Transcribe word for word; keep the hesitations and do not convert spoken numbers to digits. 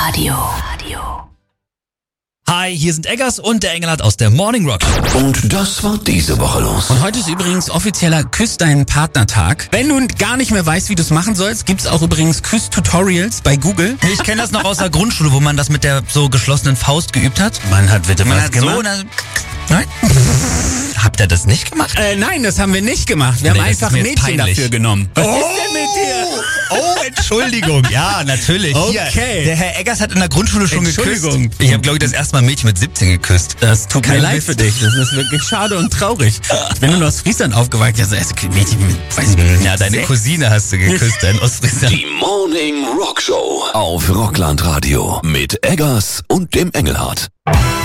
Radio. Hi, hier sind Eggers und der Engelhardt aus der Morning Rock. Und das war diese Woche los. Und heute ist übrigens offizieller Küss deinen Partner-Tag. Wenn du gar nicht mehr weißt, wie du es machen sollst, gibt's auch übrigens Küss-Tutorials bei Google. Ich kenne das noch aus der Grundschule, wo man das mit der so geschlossenen Faust geübt hat. Man hat bitte Man was hat gemacht. so... Dann, nein? Habt ihr das nicht gemacht? Äh, nein, das haben wir nicht gemacht. Wir Nee, haben das ist einfach mir jetzt Mädchen peinlich. dafür genommen. Was Oh! ist denn mit dir? Oh, Entschuldigung. Ja, natürlich. Okay. Hier, der Herr Eggers hat in der Grundschule schon Entschuldigung. geküsst. Ich habe, glaube ich, das erste Mal ein Mädchen mit siebzehn geküsst. Das tut mir Kein leid Witz. für dich. Das ist wirklich schade und traurig. Ich bin in Ostfriesland aufgewachsen. Also erst Mädchen mit, weiß ich nicht. Ja, deine sechs. Cousine hast du geküsst, dein Ostfriesland. Die Morning Rock Show auf Rockland Radio mit Eggers und dem Engelhardt.